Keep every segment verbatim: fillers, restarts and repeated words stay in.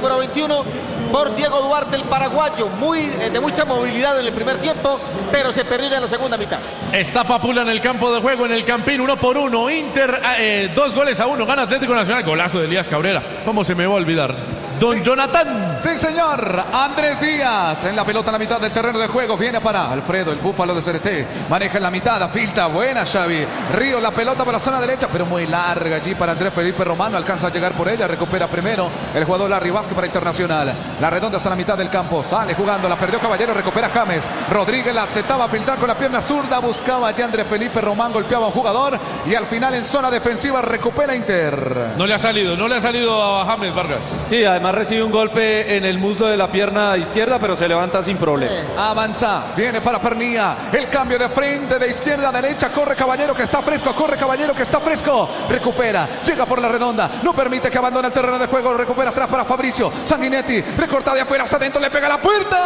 número veintiuno, por Diego Duarte, el paraguayo, muy, eh, de mucha movilidad en el primer tiempo, pero se perdió ya en la segunda mitad. Está Papula en el campo de juego, en el Campín, uno por uno. Inter, eh, dos goles a uno, gana Atlético Nacional. Golazo de Elías Cabrera. ¿Cómo se me va a olvidar? Don sí. Jonathan. Sí, señor. Andrés Díaz en la pelota en la mitad del terreno de juego. Viene para Alfredo, el búfalo de C R T. Maneja en la mitad, filta. Buena, Xavi. Río, la pelota por la zona derecha, pero muy larga allí para Andrés Felipe Romano. Alcanza a llegar por ella. Recupera primero el jugador Larry Vázquez para Internacional. La redonda está en la mitad del campo. Sale jugando. La perdió Caballero. Recupera James. Rodríguez la tentaba filtrar con la pierna zurda. Buscaba ya Andrés Felipe Román. Golpeaba a un jugador. Y al final en zona defensiva recupera Inter. No le ha salido. No le ha salido a James Vargas. Sí, además recibe un golpe en el muslo de la pierna izquierda, pero se levanta sin problemas. Avanza, viene para Pernilla, el cambio de frente de izquierda a derecha, corre Caballero que está fresco, corre Caballero que está fresco, recupera, llega por la redonda, no permite que abandone el terreno de juego, recupera atrás para Fabricio, Sanguinetti, recorta de afuera hacia adentro, le pega a la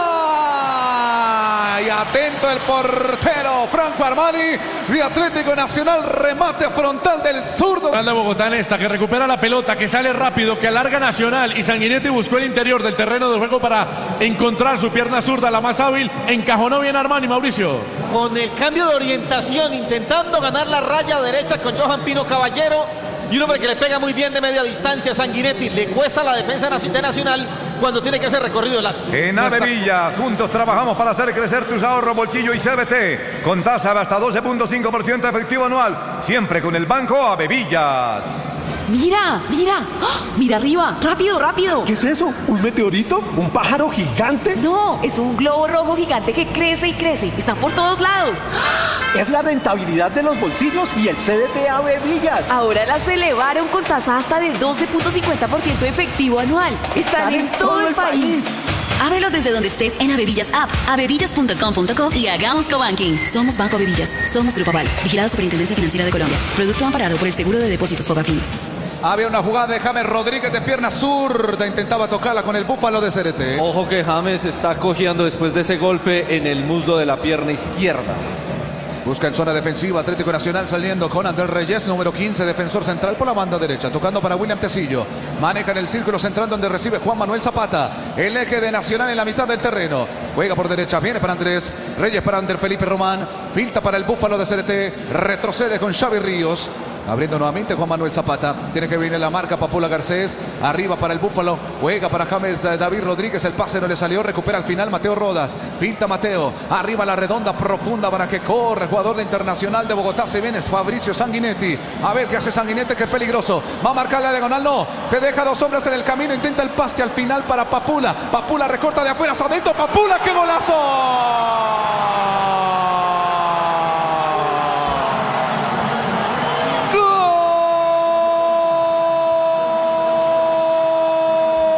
puerta, y atento el portero Franco Armani de Atlético Nacional, remate frontal del zurdo. De Bogotá en esta, que recupera la pelota, que sale rápido, que alarga Nacional, y Sanguinetti buscó el interior del terreno de juego para encontrar su pierna zurda, la más hábil, encajonó bien Armani, Mauricio. Con el cambio de orientación, intentando ganar la raya derecha con Johan Pino Caballero, y un hombre que le pega muy bien de media distancia a Sanguinetti. Le cuesta la defensa de Nacional cuando tiene que hacer recorrido largo. En Avevillas, juntos trabajamos para hacer crecer tus ahorros, bolsillo y C B T, con tasa de hasta doce punto cinco por ciento efectivo anual, siempre con el banco Avevillas. ¡Mira! ¡Mira! ¡Oh! ¡Mira arriba! ¡Rápido, rápido! ¿Qué es eso? ¿Un meteorito? ¿Un pájaro gigante? No, es un globo rojo gigante que crece y crece. Está por todos lados. Es la rentabilidad de los bolsillos y el C D T Avevillas. Ahora las elevaron con tasa hasta de doce punto cincuenta por ciento efectivo anual. Están, Están en, en todo, todo el país. país. Ábrelos desde donde estés en Avevillas App, avevillas punto com punto co y hagamos cobanking. Somos Banco Avevillas. Somos Grupo Aval. Vigilado Superintendencia Financiera de Colombia. Producto amparado por el Seguro de Depósitos Fogafín. Había una jugada de James Rodríguez de pierna zurda, intentaba tocarla con el búfalo de C R T. Ojo que James está cojeando después de ese golpe en el muslo de la pierna izquierda. Busca en zona defensiva Atlético Nacional saliendo con Andrés Reyes, número quince, defensor central por la banda derecha, tocando para William Tecillo. Maneja en el círculo central donde recibe Juan Manuel Zapata. El eje de Nacional en la mitad del terreno. Juega por derecha, viene para Andrés Reyes, para Andrés Felipe Román. Filta para el búfalo de C R T. Retrocede con Xavi Ríos. Abriendo nuevamente Juan Manuel Zapata. Tiene que venir la marca Papula Garcés. Arriba para el búfalo. Juega para James David Rodríguez. El pase no le salió. Recupera al final Mateo Rodas. Finta Mateo. Arriba la redonda profunda para que corre. Jugador de Internacional de Bogotá. Se viene es Fabricio Sanguinetti. A ver qué hace Sanguinetti, que es peligroso. Va a marcar la diagonal. No. Se deja dos hombres en el camino. Intenta el pase al final para Papula. Papula recorta de afuera hacia adentro. Papula. ¡Qué golazo!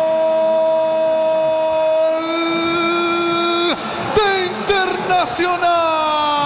Nacional.